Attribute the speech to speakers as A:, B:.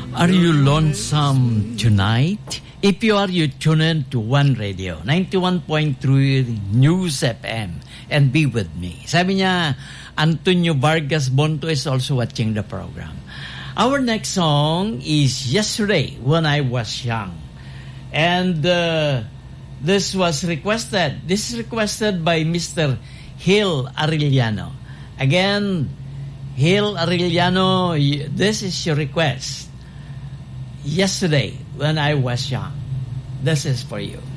A: Are you lonesome tonight? If you are, you tune in to One Radio, 91.3 News FM, and be with me. Sabi niya, Antonio Vargas Bonto is also watching the program. Our next song is Yesterday, When I Was Young. And this was requested. This is requested by Mr. Hill Arellano. Again, Hill Arellano, this is your request. Yesterday, when I was young. This is for you.